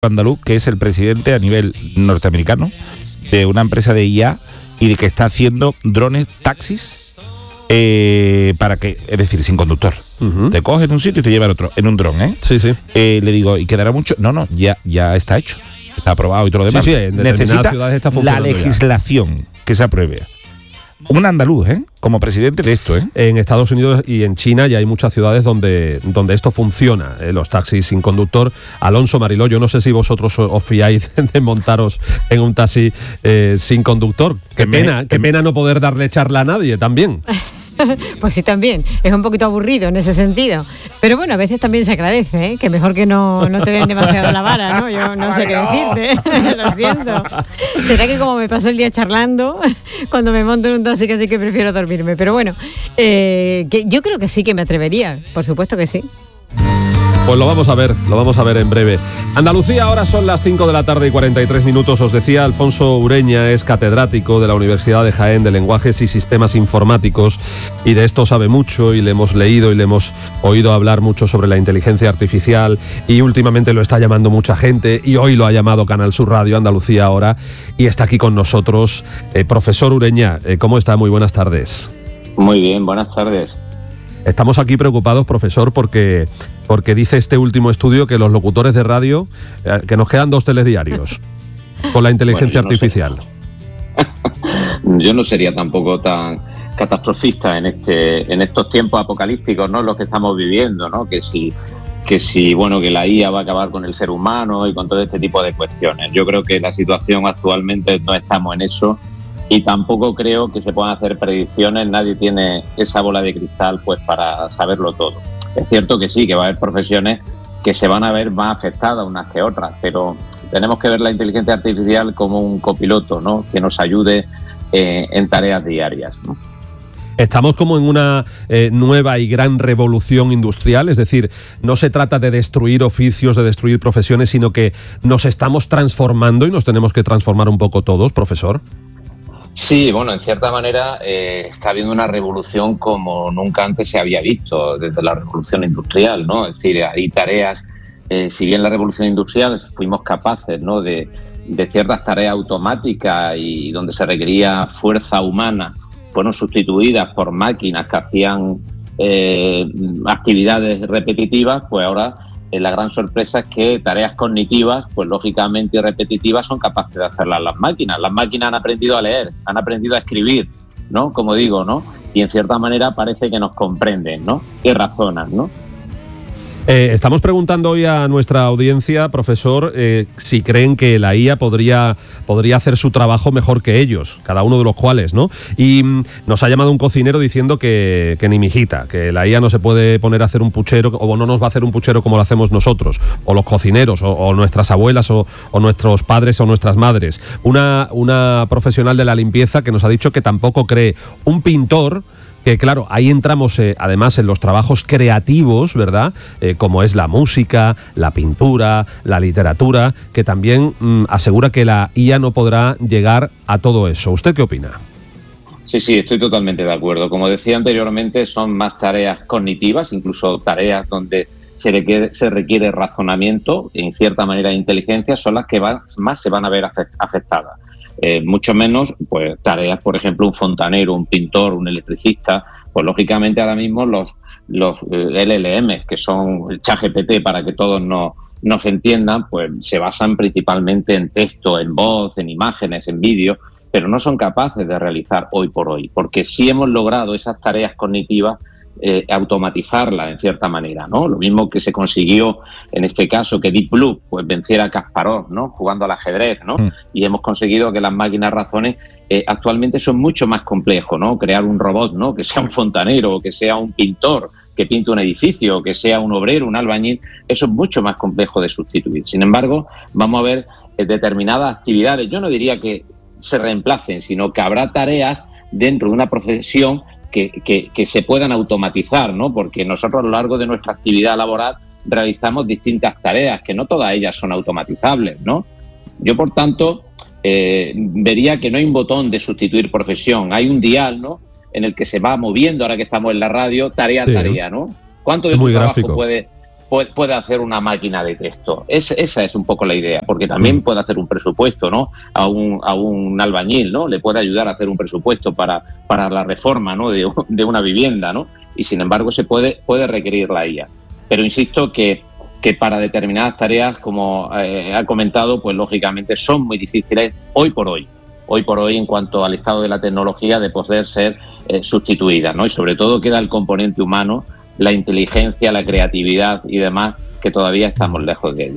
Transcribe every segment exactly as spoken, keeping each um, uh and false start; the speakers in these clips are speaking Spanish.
andaluz, que es el presidente a nivel norteamericano de una empresa de I A y de que está haciendo drones taxis eh, para que, es decir, sin conductor. Uh-huh. Te coges en un sitio y te llevan a otro, en un dron, ¿eh? Sí, sí. Eh, le digo, ¿y quedará mucho? No, no, ya, ya está hecho. Está aprobado y todo lo demás. Sí, sí, en necesita ciudades está la legislación ya. que se apruebe. Un andaluz, ¿eh? Como presidente de esto, ¿eh? En Estados Unidos y en China ya hay muchas ciudades donde, donde esto funciona, ¿eh? Los taxis sin conductor. Alonso, Mariló, yo no sé si vosotros os fiáis de montaros en un taxi eh, sin conductor. Qué me, pena, qué me... pena no poder darle charla a nadie también. Pues sí, también. Es un poquito aburrido en ese sentido. Pero bueno, a veces también se agradece, ¿eh? Que mejor que no, no te den demasiado la vara, ¿no? Yo no sé qué decirte. Lo siento. Será que como me paso el día charlando, cuando me monto en un taxi casi que prefiero dormirme. Pero bueno, eh, que yo creo que sí que me atrevería. Por supuesto que sí. Pues lo vamos a ver, lo vamos a ver en breve. Andalucía, ahora son las cinco de la tarde y cuarenta y tres minutos. Os decía, Alfonso Ureña es catedrático de la Universidad de Jaén de Lenguajes y Sistemas Informáticos y de esto sabe mucho y le hemos leído y le hemos oído hablar mucho sobre la inteligencia artificial y últimamente lo está llamando mucha gente y hoy lo ha llamado Canal Sur Radio, Andalucía ahora, y está aquí con nosotros. Eh, profesor Ureña, eh, ¿cómo está? Muy buenas tardes. Muy bien, buenas tardes. Estamos aquí preocupados, profesor, porque, porque dice este último estudio que los locutores de radio, eh, que nos quedan dos telediarios con la inteligencia bueno, yo artificial. No yo no sería tampoco tan catastrofista en este en estos tiempos apocalípticos, ¿no? Los que estamos viviendo, ¿no? Que si, que si, bueno, que la I A va a acabar con el ser humano y con todo este tipo de cuestiones. Yo creo que la situación actualmente no estamos en eso. Y tampoco creo que se puedan hacer predicciones, nadie tiene esa bola de cristal pues para saberlo todo. Es cierto que sí, que va a haber profesiones que se van a ver más afectadas unas que otras, pero tenemos que ver la inteligencia artificial como un copiloto, ¿no? Que nos ayude eh, en tareas diarias, ¿no? Estamos como en una eh, nueva y gran revolución industrial, es decir, no se trata de destruir oficios, de destruir profesiones, sino que nos estamos transformando y nos tenemos que transformar un poco todos, profesor. Sí, bueno, en cierta manera eh, está habiendo una revolución como nunca antes se había visto desde la revolución industrial, ¿no? Es decir, hay tareas, eh, si bien la revolución industrial fuimos capaces, ¿no? de, de ciertas tareas automáticas y donde se requería fuerza humana, fueron sustituidas por máquinas que hacían eh, actividades repetitivas, pues ahora Eh, la gran sorpresa es que tareas cognitivas, pues lógicamente y repetitivas, son capaces de hacerlas las máquinas. Las máquinas han aprendido a leer, han aprendido a escribir, ¿no? Como digo, ¿no? Y en cierta manera parece que nos comprenden, ¿no? Y razonan, ¿no? Eh, estamos preguntando hoy a nuestra audiencia, profesor, eh, si creen que la I A podría, podría hacer su trabajo mejor que ellos, cada uno de los cuales, ¿no? Y mm, nos ha llamado un cocinero diciendo que, que ni mijita, que la I A no se puede poner a hacer un puchero, o no nos va a hacer un puchero como lo hacemos nosotros, o los cocineros, o, o nuestras abuelas, o, o nuestros padres, o nuestras madres. Una, una profesional de la limpieza que nos ha dicho que tampoco cree. Un pintor, que claro, ahí entramos eh, además en los trabajos creativos, ¿verdad? Eh, como es la música, la pintura, la literatura, que también mm, asegura que la I A no podrá llegar a todo eso. ¿Usted qué opina? Sí, sí, estoy totalmente de acuerdo. Como decía anteriormente, son más tareas cognitivas, incluso tareas donde se requiere, se requiere razonamiento, en cierta manera de inteligencia, son las que van, más se van a ver afectadas. Eh, mucho menos pues tareas, por ejemplo, un fontanero, un pintor, un electricista. Pues lógicamente ahora mismo los, los eh, L L M, que son el ChatGPT, para que todos nos, nos entiendan, pues se basan principalmente en texto, en voz, en imágenes, en vídeo, pero no son capaces de realizar hoy por hoy, porque sí hemos logrado esas tareas cognitivas Eh, automatizarla en cierta manera, ¿no? Lo mismo que se consiguió en este caso que Deep Blue pues venciera a Kasparov, ¿no? Jugando al ajedrez, ¿no? Mm. Y hemos conseguido que las máquinas razones eh, actualmente son mucho más complejos, ¿no? Crear un robot, ¿no? Que sea un fontanero, que sea un pintor, que pinte un edificio, que sea un obrero, un albañil, eso es mucho más complejo de sustituir. Sin embargo, vamos a ver eh, determinadas actividades, yo no diría que se reemplacen, sino que habrá tareas dentro de una profesión Que, que, que se puedan automatizar, ¿no? Porque nosotros a lo largo de nuestra actividad laboral realizamos distintas tareas, que no todas ellas son automatizables, ¿no? Yo, por tanto, eh, vería que no hay un botón de sustituir profesión, hay un dial, ¿no? En el que se va moviendo, ahora que estamos en la radio, tarea a sí, tarea, ¿no? ¿Cuánto de tu trabajo puede, puede, puede hacer una máquina de texto. Es, esa es un poco la idea, porque también puede hacer un presupuesto, ¿no? A un, a un albañil, ¿no? Le puede ayudar a hacer un presupuesto para, para la reforma, ¿no? de, de una vivienda, ¿no? Y sin embargo se puede, puede requerir la I A. Pero insisto que, que para determinadas tareas, como eh, ha comentado, pues lógicamente son muy difíciles hoy por hoy. hoy por hoy en cuanto al estado de la tecnología de poder ser eh, sustituida, ¿no? Y sobre todo queda el componente humano, la inteligencia, la creatividad y demás, que todavía estamos lejos de ello.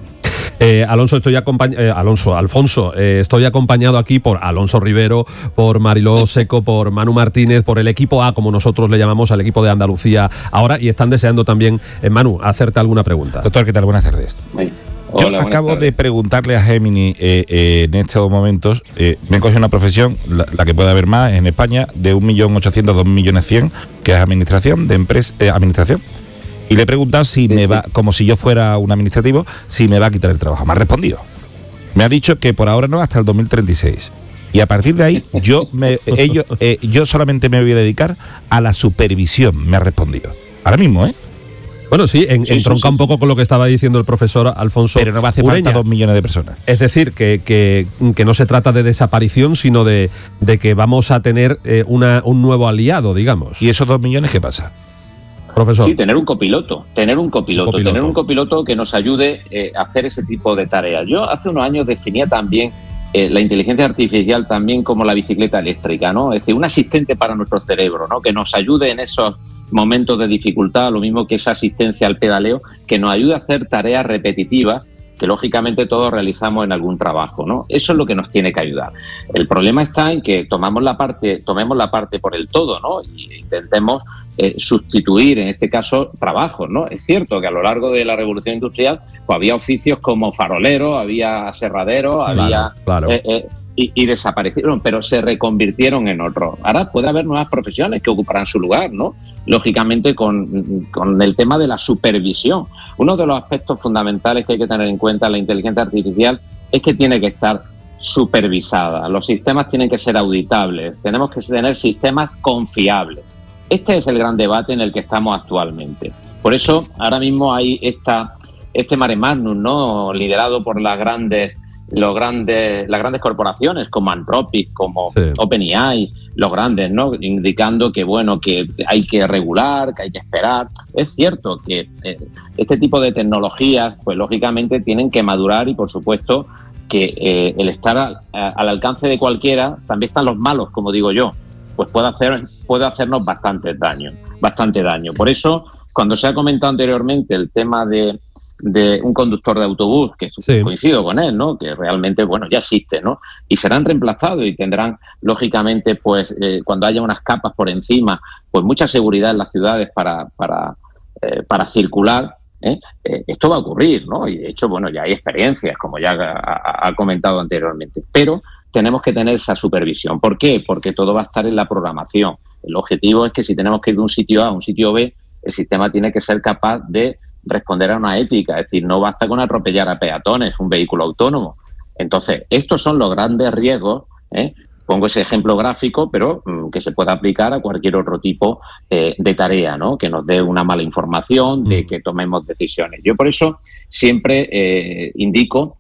Eh, Alonso, estoy acompañado, eh, Alonso, Alfonso, eh, estoy acompañado aquí por Alonso Rivero, por Mariló Seco, por Manu Martínez, por el equipo A, como nosotros le llamamos al equipo de Andalucía ahora, y están deseando también, eh, Manu, hacerte alguna pregunta. Doctor, ¿qué tal? Buenas tardes. Sí. Yo Hola, acabo tardes. de preguntarle a Gemini eh, eh, en estos momentos, eh, me coge una profesión, la, la que puede haber más en España, de un millón ochocientos, dos millones cien, que es administración, de empresa, eh, administración. Y le he preguntado si sí, me sí. va, como si yo fuera un administrativo, si me va a quitar el trabajo. Me ha respondido. Me ha dicho que por ahora no, hasta el dos mil treinta y seis. Y a partir de ahí, yo me, ellos, eh, yo solamente me voy a dedicar a la supervisión, me ha respondido. Ahora mismo, ¿eh? Bueno, sí, en, Sí, entronca sí, sí, un poco sí. con lo que estaba diciendo el profesor Alfonso. Pero no va a hacer Ureña. falta dos millones de personas. Es decir, que, que, que no se trata de desaparición, sino de, de que vamos a tener eh, una, un nuevo aliado, digamos. ¿Y esos dos millones qué pasa? Profesor. Sí, tener un copiloto, tener un copiloto, Copiloto. tener un copiloto que nos ayude eh, a hacer ese tipo de tareas. Yo hace unos años definía también eh, la inteligencia artificial también como la bicicleta eléctrica, ¿no? Es decir, un asistente para nuestro cerebro, ¿no? Que nos ayude en esos momentos de dificultad, lo mismo que esa asistencia al pedaleo, que nos ayude a hacer tareas repetitivas que lógicamente todos realizamos en algún trabajo, ¿no? Eso es lo que nos tiene que ayudar. El problema está en que tomamos la parte, tomemos la parte por el todo, ¿no? Y intentemos eh, sustituir, en este caso, trabajos, ¿no? Es cierto que a lo largo de la revolución industrial pues había oficios como farolero, había aserradero, Claro, había claro. Eh, eh, y, y desaparecieron, pero se reconvirtieron en otros. Ahora puede haber nuevas profesiones que ocuparán su lugar, ¿no? Lógicamente con, con el tema de la supervisión. Uno de los aspectos fundamentales que hay que tener en cuenta en la inteligencia artificial es que tiene que estar supervisada. Los sistemas tienen que ser auditables, tenemos que tener sistemas confiables. Este es el gran debate en el que estamos actualmente. Por eso ahora mismo hay esta, este mare magnum, ¿no? Liderado por las grandes los grandes, las grandes corporaciones como Anthropic, como Sí. OpenAI, los grandes, ¿no? Indicando que bueno, que hay que regular, que hay que esperar. Es cierto que eh, este tipo de tecnologías, pues lógicamente tienen que madurar y por supuesto que eh, el estar a, a, al alcance de cualquiera, también están los malos, como digo yo, pues puede hacer, puede hacernos bastante daño, bastante daño. Por eso, cuando se ha comentado anteriormente el tema de de un conductor de autobús, que Sí. coincido con él, ¿no? Que realmente, bueno, ya existe, ¿no? Y serán reemplazados y tendrán, lógicamente, pues, eh, cuando haya unas capas por encima, pues mucha seguridad en las ciudades para, para, eh, para circular, ¿eh? Eh, esto va a ocurrir, ¿no? Y de hecho, bueno, ya hay experiencias, como ya ha, ha comentado anteriormente, pero tenemos que tener esa supervisión. ¿Por qué? Porque todo va a estar en la programación. El objetivo es que si tenemos que ir de un sitio A a un sitio B, el sistema tiene que ser capaz de responder a una ética, es decir, no basta con atropellar a peatones, un vehículo autónomo. Entonces, estos son los grandes riesgos, ¿eh? Pongo ese ejemplo gráfico, pero mm, que se pueda aplicar a cualquier otro tipo eh, de tarea, ¿no? Que nos dé una mala información, de que tomemos decisiones. Yo por eso siempre eh, indico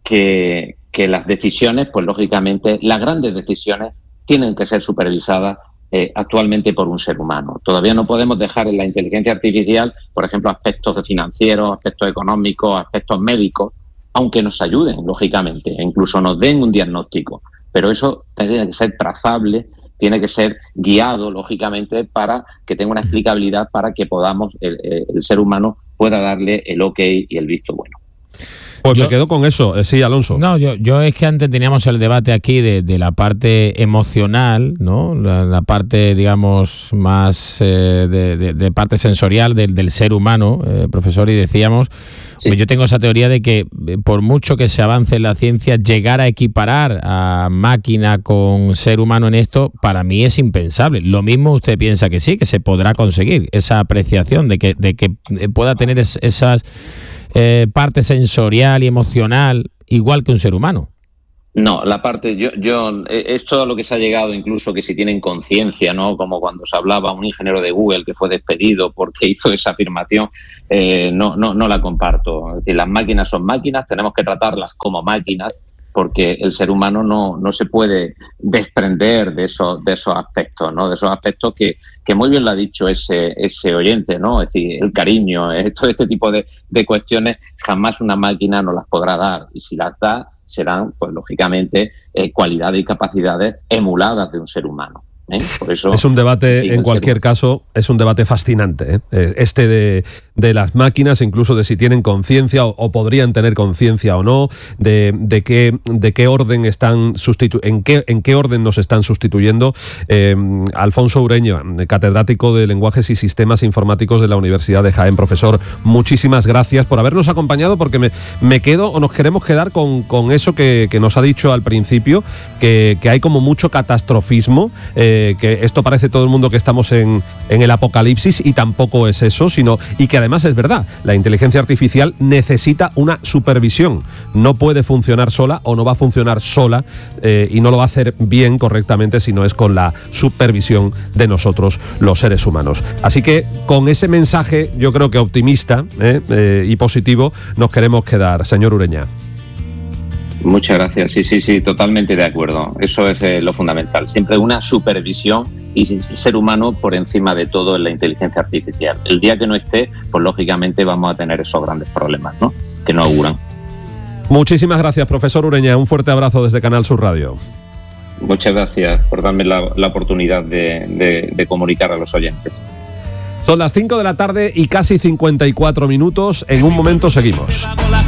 que, que las decisiones, pues lógicamente, las grandes decisiones tienen que ser supervisadas Eh, actualmente por un ser humano. Todavía no podemos dejar en la inteligencia artificial, por ejemplo, aspectos financieros, aspectos económicos, aspectos médicos, aunque nos ayuden, lógicamente, e incluso nos den un diagnóstico. Pero eso tiene que ser trazable, tiene que ser guiado, lógicamente, para que tenga una explicabilidad para que podamos, el, el ser humano pueda darle el ok y el visto bueno. Pues Yo- me quedo con eso. Eh, sí, Alonso. No, yo, yo es que antes teníamos el debate aquí de, de la parte emocional, ¿no? La, la parte, digamos, más eh, de, de- de parte sensorial del, del ser humano, eh, profesor, y decíamos, Sí. pues yo tengo esa teoría de que eh, por mucho que se avance en la ciencia, llegar a equiparar a máquina con ser humano en esto, para mí es impensable. Lo mismo usted piensa que sí, que se podrá conseguir esa apreciación de que, de que eh, pueda tener es- esas... Eh, parte sensorial y emocional igual que un ser humano. No, la parte, yo, yo, esto a lo que se ha llegado, incluso que si tienen conciencia, ¿no? Como cuando se hablaba un ingeniero de Google que fue despedido porque hizo esa afirmación, eh, no, no, no la comparto. Es decir, las máquinas son máquinas, tenemos que tratarlas como máquinas, porque el ser humano no, no se puede desprender de esos, de esos aspectos, ¿no? De esos aspectos que, que muy bien lo ha dicho ese, ese oyente, ¿no? Es decir, el cariño, todo este tipo de, de cuestiones jamás una máquina nos las podrá dar, y si las da, serán, pues lógicamente, eh, cualidades y capacidades emuladas de un ser humano. ¿eh? Por eso, es un debate, en cualquier caso, es un debate fascinante, ¿eh? Este de, de las máquinas, incluso de si tienen conciencia o, o podrían tener conciencia o no, de, de qué de qué orden están sustitu en qué en qué orden nos están sustituyendo. Eh, Alfonso Ureña, catedrático de Lenguajes y Sistemas Informáticos de la Universidad de Jaén. Profesor, muchísimas gracias por habernos acompañado, porque me, me quedo o nos queremos quedar con, con eso que, que nos ha dicho al principio, que, que hay como mucho catastrofismo, eh, que esto parece todo el mundo que estamos en, en el apocalipsis, y tampoco es eso, sino y que además es verdad, la inteligencia artificial necesita una supervisión, no puede funcionar sola o no va a funcionar sola, eh, y no lo va a hacer bien, correctamente, si no es con la supervisión de nosotros, los seres humanos. Así que con ese mensaje, yo creo que optimista eh, eh, y positivo, nos queremos quedar, señor Ureña. Muchas gracias. Sí, sí, sí, totalmente de acuerdo. Eso es eh, lo fundamental. Siempre una supervisión y el ser humano por encima de todo en la inteligencia artificial. El día que no esté, pues lógicamente vamos a tener esos grandes problemas, ¿no? Que nos auguran. Muchísimas gracias, profesor Ureña. Un fuerte abrazo desde Canal Sur Radio. Muchas gracias por darme la, la oportunidad de, de, de comunicar a los oyentes. Son las cinco de la tarde y casi cincuenta y cuatro minutos. En un momento seguimos.